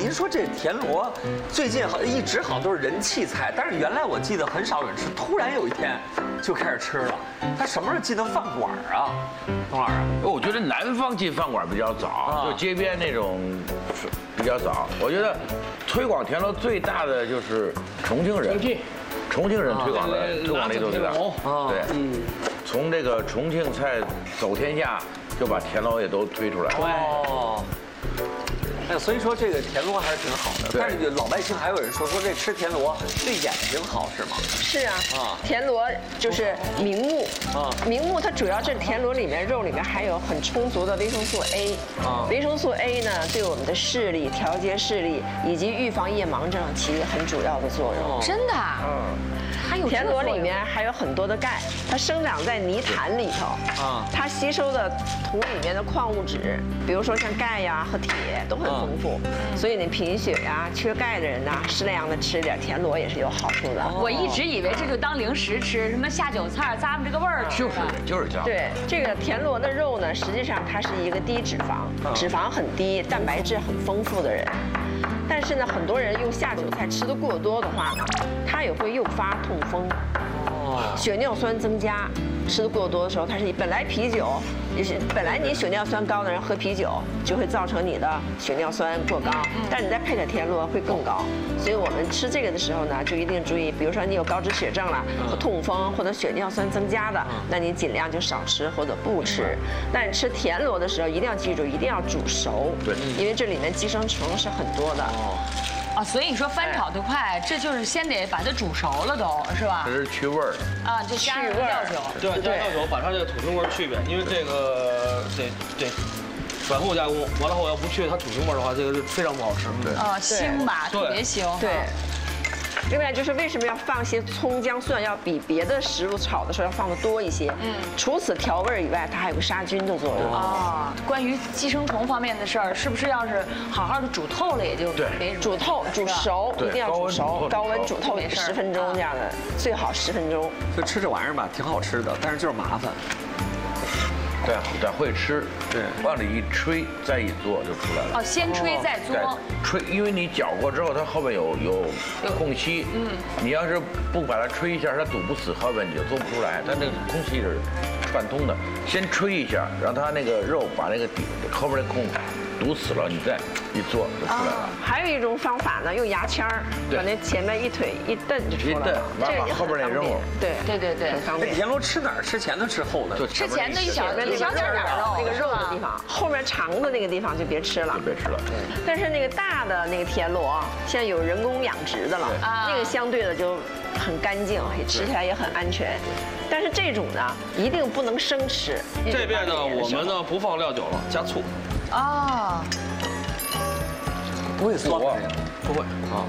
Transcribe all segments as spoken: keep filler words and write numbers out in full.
您说这田螺最近好一直好像都是人气菜，但是原来我记得很少有人吃，突然有一天就开始吃了。它什么时候进的饭馆啊？董老师， 我觉得南方进饭馆比较早，就街边那种比较早。我觉得推广田螺最大的就是重庆人， 重庆， 重庆人推广的推广力度最大。对， 嗯， 从这个重庆菜走天下，就把田螺也都推出来了。 哦。哎，所以说这个田螺还是挺好的，但是老百姓还有人说说这吃田螺对眼睛好是吗？ 是啊，啊，田螺就是明目啊，明目它主要这田螺里面肉里面含有很充足的维生素 A， 啊，维生素 A 呢对我们的视力、调节视力以及预防夜盲症起很主要的作用。 真的？嗯。 田螺里面还有很多的钙，它生长在泥潭里头啊，它吸收的土里面的矿物质，比如说像钙呀和铁都很丰富，所以你贫血呀、缺钙的人呐，适量的吃点田螺也是有好处的。 我一直以为这就当零食吃，什么下酒菜咂摸这个味儿。 就是就是这样。 对，这个田螺的肉呢，实际上它是一个低脂肪、脂肪很低、蛋白质很丰富的人。但是呢，很多人用下酒菜吃的过多的话呢，它也会诱发痛风，血尿酸增加。吃的过多的时候，它是本来啤酒也是本来你血尿酸高的人喝啤酒就会造成你的血尿酸过高，但是你再配点田螺会更高。所以我们吃这个的时候呢，就一定注意，比如说你有高脂血症了，或痛风或者血尿酸增加的，那你尽量就少吃或者不吃。那你吃田螺的时候一定要记住，一定要煮熟，对，因为这里面寄生虫是很多的。 啊，所以你说翻炒得快，这就是先得把它煮熟了，都是吧？ 这是去味儿的啊，就加上料酒， 对，加料酒把它这个土腥味去呗，因为这个得得反复加工，完了后要不去它土腥味的话，这个是非常不好吃。 对， 啊，腥吧，特别腥。 对。另外就是为什么要放些葱姜蒜，要比别的食物炒的时候要放的多一些。嗯，除此调味以外，它还有个杀菌的作用。 啊，关于寄生虫方面的事儿，是不是要是好好的煮透了也就没煮透、煮熟，一定要煮熟，高温煮透十分钟这样的，最好十分钟。 就吃这玩意儿吧，挺好吃的，但是就是麻烦。 对，得会吃，对，往里一吹，再一做就出来了。 哦，先吹再做。 吹，因为你搅过之后，它后面有有空隙。嗯。你要是不把它吹一下，它堵不死，后面你就做不出来。它那个空气是串通的，先吹一下，让它那个肉把那个底后面的空堵死了，你再一做就出来了。 还有一种方法呢，用牙签儿把那前面一腿一蹬就出来了。 一蹬，把后边那扔了。 对对对对， 很方便。 田螺吃哪儿？吃前头吃后头？ 吃前头一小一小点儿肉， 那个肉的地方，后面肠子那个地方就别吃了， 就别吃了。 但是那个大的那个田螺，现在有人工养殖的了，那个相对的就很干净，吃起来也很安全。但是这种呢，一定不能生吃。 这边呢，我们呢不放料酒了，加醋。 啊。 不会酸吗？ 不会啊。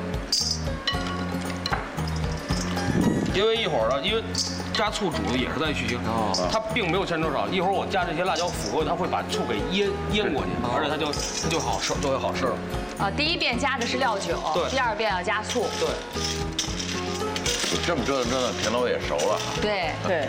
因为一会儿呢，因为加醋煮的也是在去腥，它并没有添多少。一会儿我加这些辣椒腐过，它会把醋给腌腌过去，而且它就它就好吃，就会好吃了。 啊，第一遍加的是料酒， 对， 第二遍要加醋， 对。 这么折腾折腾，田螺也熟了。 对对。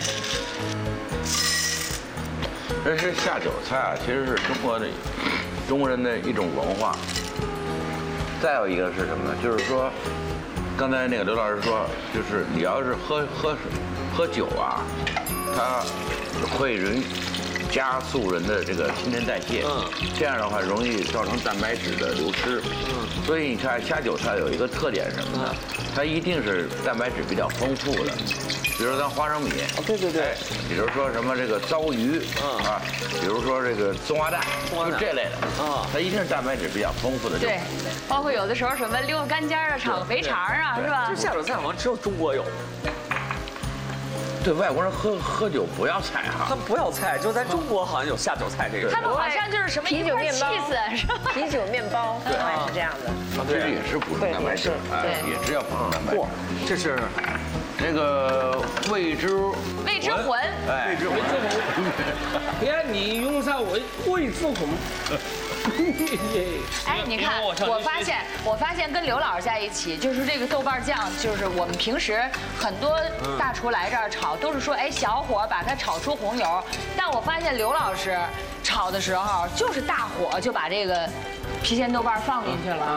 这是下酒菜啊，其实是中国的中国人的一种文化。再有一个是什么呢？就是说，刚才那个刘老师说，就是你要是喝喝喝酒啊，它会人加速人的这个新陈代谢，嗯，这样的话容易造成蛋白质的流失，嗯，所以你看下酒菜有一个特点是什么呢？它一定是蛋白质比较丰富的。比如说咱花生米， 哦，对对对， 比如说什么这个糟鱼，嗯啊，比如说这个松花蛋，就这类的，啊，它一定是蛋白质比较丰富的。 对，包括有的时候什么溜个干尖啊，炒个肥肠啊，是吧？ 这下酒菜好像只有中国有。 对，外国人喝喝酒不要菜哈， 他们不要菜，就在中国好像有下酒菜这个。 他们好像就是什么啤酒面包， 是吧？ 啤酒面包，对，是这样的。 这也是补充蛋白质，哎，也是要补充蛋白质。 这是。 那个味之味之魂， 哎，味之魂，别你用上我味之魂。 哎，你看，我发现，我发现跟刘老师在一起，就是这个豆瓣酱，就是我们平时很多大厨来这儿炒，都是说，哎，小火把它炒出红油。但我发现刘老师炒的时候，就是大火就把这个郫县豆瓣放进去了。